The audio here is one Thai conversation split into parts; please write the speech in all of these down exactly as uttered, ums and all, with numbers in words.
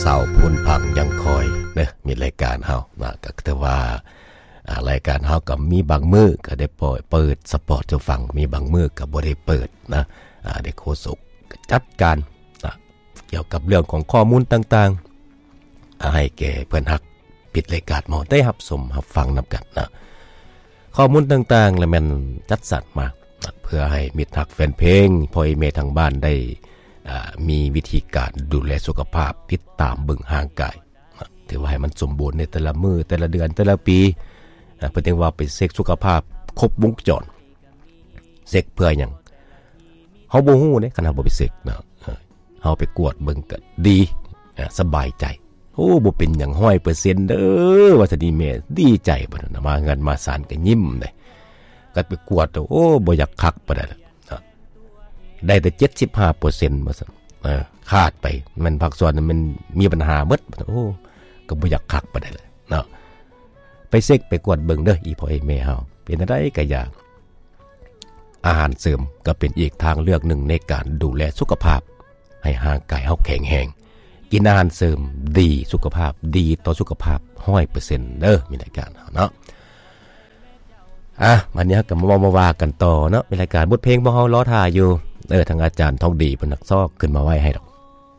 เสาพูนพังยังคอยเด้อมีรายการเฮานะก็แต่ว่ารายการเฮาก็มีบางมื้อก็ได้ปล่อยเปิดสปอร์ตจะฟังมีบางมื้อก็บ่ได้เปิดนะอ่าได้โฆษกจัดการนะเกี่ยวกับเรื่องของข้อมูลต่างๆให้แก่เพิ่นฮักปิดรายการหมอได้รับชมรับฟังนำกันนะข้อมูลต่างๆแล้วแม่นจัดสรรมาเพื่อให้มิตรฮักแฟนเพลงพ่อแม่ทางบ้านได้มีวิธีการดูแลสุขภาพติดตามเบิ่งห่างกายถือว่าให้มันสมบูรณ์ในแต่ละมื้อแต่ละเดือนแต่ละปีเพิ่นเรียกว่าไปเช็คสุขภาพครบวงจรเช็คเพื่อหยังเฮาบ่ฮู้เด้คันเฮาบ่ไปเช็คเนาะเฮาไปกวดเบิ่งก็ดีสบายใจโอ้บ่เป็นหยัง ร้อยเปอร์เซ็นต์ เด้อว่าซะดีแม่ดีใจบ่นะมาเงินมาศาลก็ยิ้มเด้ก็ไปกวดโอ้บ่อยากคักปานใดได้แต่ เจ็ดสิบห้าเปอร์เซ็นต์ ว่าซั่นเออคาดไปมันภาคส่วนมันมีปัญหาหมดโอ้ก็บ่อยากคักปานใดเลยเนาะไปเช็คไปกวดเบิ่งเด้ออีพ่อไอ้แม่เฮาเป็นจังได๋ก็อยากอาหารเสริมก็เป็นอีกทางเลือกหนึ่งในการดูแลสุขภาพให้ร่างกายเฮาแข็งแรงกินอาหารเสริมดีสุขภาพดีต่อสุขภาพ ร้อยเปอร์เซ็นต์ เด้อมีรายการเนาะอ่ะวันนี้ก็มาว่ากันต่อเนาะเป็นรายการบทเพลงบ่เฮารอท่าอยู่เออทางอาจารย์ทองดีเพิ่นนักซอกขึ้นมาไว้ให้ดอก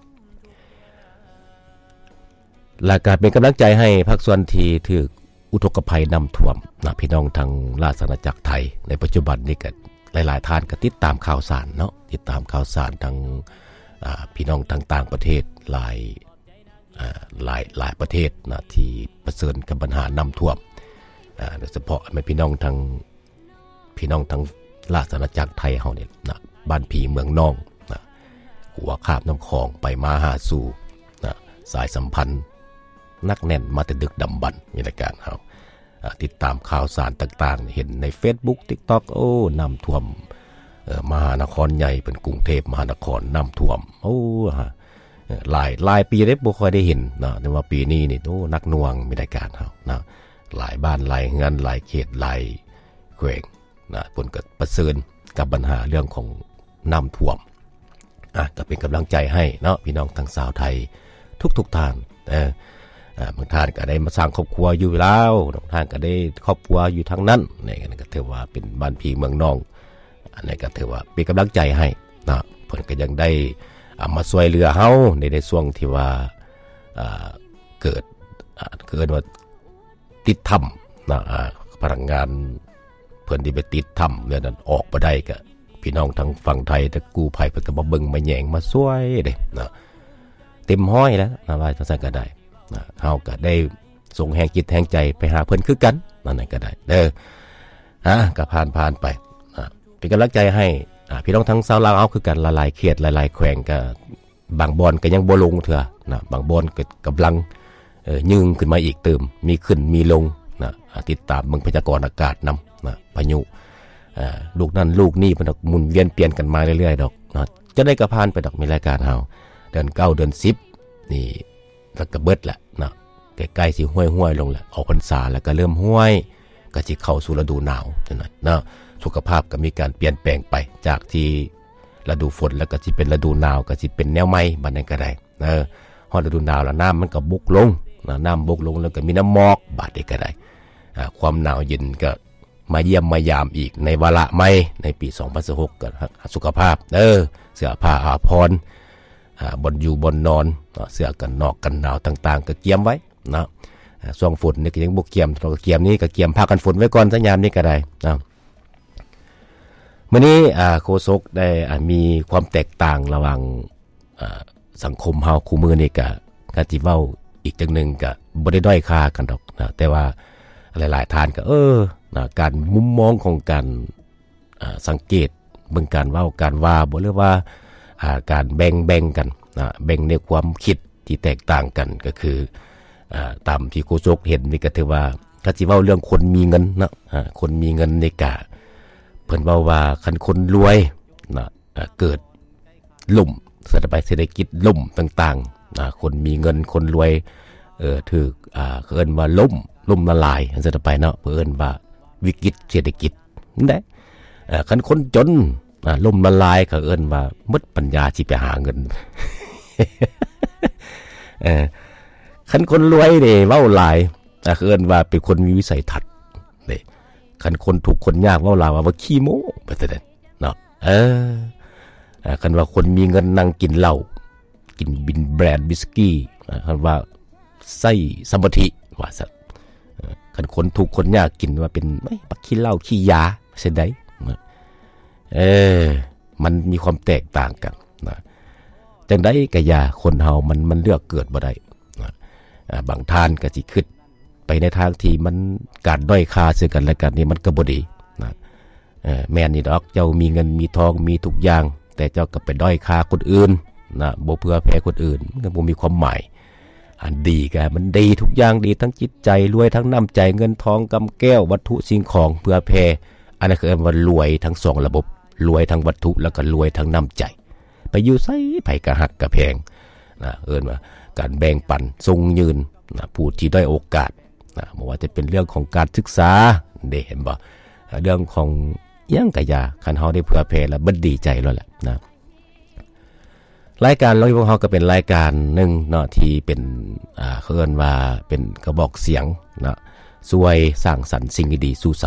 รายการเป็นกำลังใจให้ภาคส่วนที่ถูกอุทกภัยน้ำท่วมนะพี่น้องทางราชอาณาจักรไทยในปัจจุบันนี้ก็หลายๆท่านก็ติดตามข่าวสารเนาะติดตามข่าวสารทางพี่น้องทางต่างประเทศหลายหลายหลายประเทศนะที่เผชิญกับปัญหาน้ำท่วมโดยเฉพาะแม่พี่น้องทางพี่น้องทางราชอาณาจักรไทยเฮานี่นะบ้านผีเมืองน้องนะหัวคาบน้ำคลองไปมาหาสู่นะสายสัมพันธ์นักแน่นมาแต่ดึกดำบรรพ์มีรายการเฮาติดตามข่าวสารต่างๆเห็นใน Facebook TikTok โอ้น้ำท่วมมหานครใหญ่เป็นกรุงเทพมหานครน้ำท่วมโอ้หลายหลายปีได้บ่ค่อยได้เห็นนะแต่ว่าปีนี้นี่โอ้นักหน่วงมีรายการเฮานะหลายบ้านหลายเรือนหลายเขตหลายแขวงนะเพิ่นก็ประเสริญกับปัญหาเรื่องของน้ำท่วมอ่ะก็เป็นกำลังใจให้เนาะพี่น้องทั้งชาวไทยทุกๆท่านเออบางท่านก็ได้มาสร้างครอบครัวอยู่แล้วบางท่านก็ได้ครอบครัวอยู่ทางนั้นนี่ก็ถือว่าเป็นบ้านพี่เมืองน้องอันนี้ก็ถือว่าเป็นกำลังใจให้นะเพิ่นก็ยังได้มาช่วยเหลือเฮาในในช่วงที่ว่าเกิดเกิดว่าติดถ้ำนะพนักงานเพิ่นที่ไปติดถ้ำเนี่ยนั้นออกบ่ได้ก็พี่น้องทั้งฝั่งไทยแต่กู้ภัยเพิ่นก็มาเบิ่งมาแยงมาช่วยเด้นะเต็มห้อยแล้วนะว่าจังซั่นก็ได้นะเฮาก็ได้ส่งแรงจิตแรงใจไปหาเพิ่นคือกันนั่นน่ะก็ได้เด้อฮะก็ผ่านๆไปนะเป็นกำลังใจให้พี่น้องทั้งชาวลาวเอาคือกันหลายๆเขตหลายๆแขวงก็บางบ่อนก็ยังบ่ลงเถื่อนะบางบ่อนก็กำลังเอ่อยึงขึ้นมาอีกเติมมีขึ้นมีลงนะติดตามเบิ่งพยากรณ์อากาศนำนะพายุอ่าลูกนั่นลูกนี่เพิ่นหมุนเวียนเปลี่ยนกันมาเรื่อยๆดอกนะจะได้กระพานไปดอกมีรายการเฮาเดือนเก้าเดือนสิบนี่แล้วก็เบิดละนะใกล้ๆสิห้วยๆลงแล้วออกพรรษาแล้วก็เริ่มห้วยก็สิเข้าสู่ฤดูหนาวจังนั้นนะสุขภาพก็มีการเปลี่ยนแปลงไปจากที่ฤดูฝนแล้วก็สิเป็นฤดูหนาวก็สิเป็นแนวใหม่บัดนั้นก็ได้เออฮอดฤดูหนาวแล้วน้ำมันก็บุกลงนะน้ำบุกลงแล้วก็มีน้ำหมอกบาดนี้ก็ได้อ่าความหนาวเย็นก็มาเยี่ยมมายามอีกในวาระใหม่ในปีสองพันสิบหกก็สุขภาพเด้อเสื้อผ้าอาภรณ์อ่าบนอยู่บนนอนเสื้อกันนอกกันหนาวต่างๆก็เกียมไว้นะช่วงฝนนี่ก็ยังบ่เกียมเราก็เกียมนี้ก็เกียมผ้ากันฝนไว้ก่อนสัญญาณนี้ก็ได้นะมื้อนี้อ่าโฆษกได้อ่ามีความแตกต่างระหว่างอ่าสังคมเฮาคู่มือนี่ก็ก็สิเว้าอีกจังนึงก็บ่ได้ด้อยค่ากันดอกนะแต่ว่าหลายๆท่านก็เออนะการมุมมองของการอ่าสังเกตเบิ่งการเว้าการว่าบ่หรือว่าอ่าการแบ่งๆกันนะแบ่งในความคิดที่แตกต่างกันก็คืออ่าตามที่โฆษกเห็นนี่ก็ถือว่าก็สิเว้าเรื่องคนมีเงินเนาะอ่าคนมีเงินนี่ก็เพิ่นเว้าว่าคันคนรวยนะเกิดล่มเศรษฐกิจล่มต่างๆนะคนมีเงินคนรวยเอ่อถูกอ่าเอิ้นว่าล่มล่มละลายจังซี่ไปเนาะเอิ้นว่าวิกฤตเศรษฐกิจนั่นแหละเอ่อคันคนจนอ่าล่มละลายเขาเอิ้นว่าหมดปัญญาสิไปหาเงินเออคันคนรวยนี่เว้าหลายอ่ะเอิ้นว่าเป็นคนมีวิสัยทัศน์นี่คันคนทุกข์คนยากเว้าหลายว่าว่าขี้โม้ว่าซั่นเนาะเอออ่าคันว่าคนมีเงินนั่งกินเหล้ากินบินแบรนด์วิสกี้คันว่าไส้สมถิว่าซั่นคันคนทุกข์คนยากกินว่าเป็นไม่ปักขี้เหล้าขี้ยาซั่นได้เออมันมีความแตกต่างกันนะจังได๋ก็อย่าคนเฮามันมันเลือกเกิดบ่ได้นะอ่าบางท่านก็สิคิดไปในทางที่มันการด้อยค่าซึ่งกันและกันนี่มันก็บ่ดีนะเออแม่นนี่ดอกเจ้ามีเงินมีทองมีทุกอย่างแต่เจ้าก็ไปด้อยค่าคนอื่นนะบ่เพื่อแพ้คนอื่นมันก็บ่มีความหมายอันดีก็มันดีทุกอย่างดีทั้งจิตใจรวยทั้งน้ำใจเงินทองกำแก้ววัตถุสิ่งของเพื่อแพ้อันนั้นคือว่ารวยทั้งสองระบบรวยทั้งวัตถุแล้วก็รวยทั้งน้ำใจไปอยู่ไสไผก็ฮักก็แพงนะเอิ้นว่าการแบ่งปันทรงยืนนะผู้ที่ได้โอกาสนะบ่ว่าจะเป็นเรื่องของการศึกษาเด้เห็นบ่เรื่องของอิหยังก็อย่าคันเฮาได้เผื่อแผ่แล้วบ่ดีใจแล้วแหละนะรายการเราพวกเฮาก็เป็นรายการนึงเนาะที่เป็นอ่าเอิ้นว่าเป็นกระบอกเสียงนะช่วยสร้างสรรค์สิ่งดีๆสู่